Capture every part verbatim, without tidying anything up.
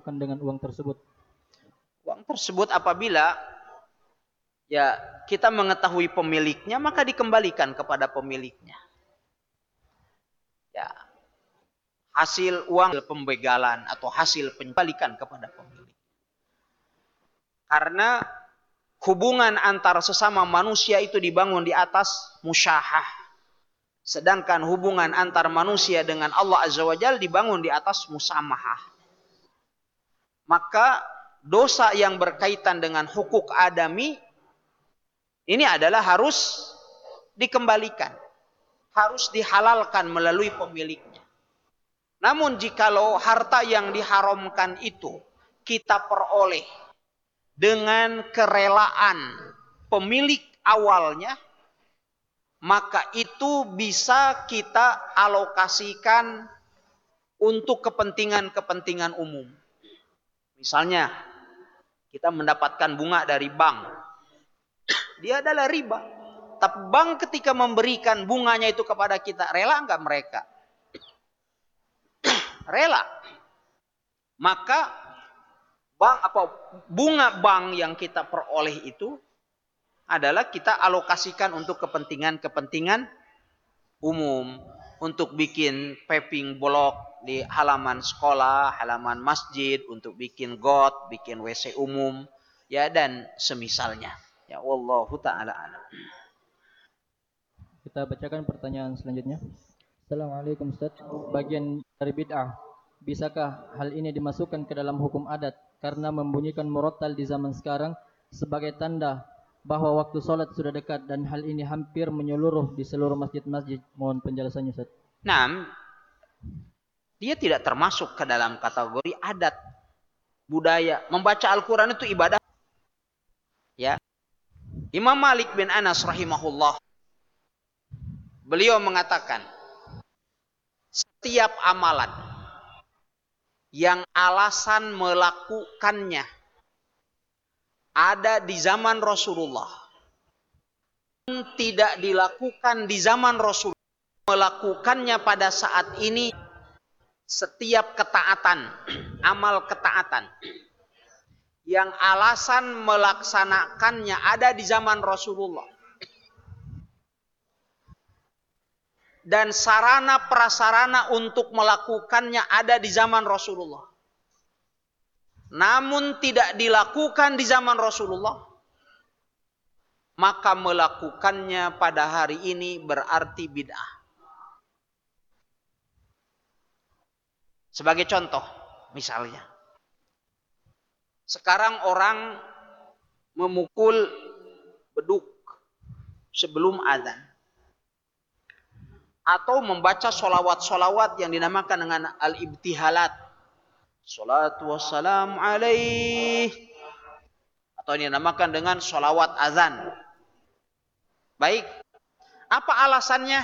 dilakukan dengan uang tersebut? Uang tersebut apabila ya kita mengetahui pemiliknya, maka dikembalikan kepada pemiliknya. Ya, hasil uang pembegalan atau hasil penyembalikan kepada pemilik. Karena hubungan antara sesama manusia itu dibangun di atas musyahah. Sedangkan hubungan antar manusia dengan Allah Azza wa Jalla dibangun di atas musamahah. Maka dosa yang berkaitan dengan hukuk adami ini adalah harus dikembalikan. Harus dihalalkan melalui pemiliknya. Namun jikalau harta yang diharamkan itu kita peroleh dengan kerelaan pemilik awalnya, maka itu bisa kita alokasikan untuk kepentingan-kepentingan umum. Misalnya, kita mendapatkan bunga dari bank. Dia adalah riba. Tapi bank ketika memberikan bunganya itu kepada kita, rela enggak mereka? Rela. Maka bank apa bunga bank yang kita peroleh itu adalah kita alokasikan untuk kepentingan-kepentingan umum, untuk bikin paving block di halaman sekolah, halaman masjid, untuk bikin got, bikin W C umum, ya dan semisalnya. Ya wallahu taala a'lam. Kita bacakan pertanyaan selanjutnya. Assalamualaikum Ustaz. Bagian dari bid'ah, bisakah hal ini dimasukkan ke dalam hukum adat karena membunyikan murattal di zaman sekarang sebagai tanda bahwa waktu sholat sudah dekat dan hal ini hampir menyeluruh di seluruh masjid-masjid? Mohon penjelasannya Ustaz. Nah, dia tidak termasuk ke dalam kategori adat budaya. Membaca Al-Quran itu ibadah. Ya, Imam Malik bin Anas rahimahullah, beliau mengatakan, setiap amalan yang alasan melakukannya ada di zaman Rasulullah, tidak dilakukan di zaman Rasulullah, melakukannya pada saat ini, setiap ketaatan, amal ketaatan yang alasan melaksanakannya ada di zaman Rasulullah dan sarana prasarana untuk melakukannya ada di zaman Rasulullah, namun tidak dilakukan di zaman Rasulullah, maka melakukannya pada hari ini berarti bid'ah. Sebagai contoh, misalnya, sekarang orang memukul beduk sebelum azan, atau membaca solawat-solawat yang dinamakan dengan al-ibtihalat, salatu wassalam alaih, atau yang dinamakan dengan solawat azan. Baik, apa alasannya?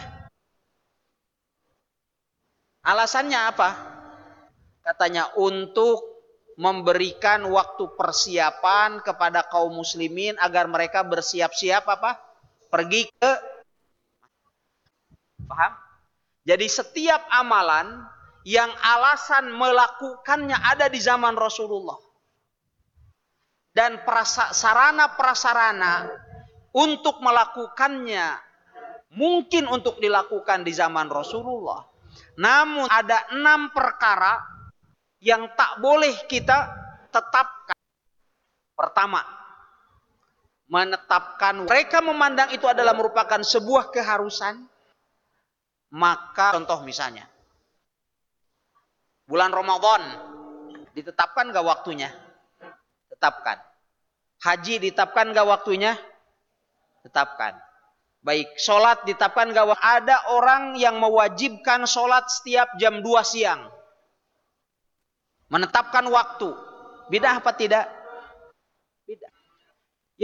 Alasannya apa? Katanya untuk memberikan waktu persiapan kepada kaum muslimin agar mereka bersiap-siap apa? Pergi ke, paham? Jadi setiap amalan yang alasan melakukannya ada di zaman Rasulullah dan sarana prasarana untuk melakukannya mungkin untuk dilakukan di zaman Rasulullah, namun ada enam perkara yang tak boleh kita tetapkan. Pertama, menetapkan, mereka memandang itu adalah merupakan sebuah keharusan. Maka contoh misalnya, bulan Ramadan ditetapkan gak waktunya? Tetapkan. Haji ditetapkan gak waktunya? Tetapkan. Baik, sholat ditetapkan gak waktunya? Ada orang yang mewajibkan sholat setiap jam dua siang. Menetapkan waktu. Bid'ah apa tidak? Bid'ah.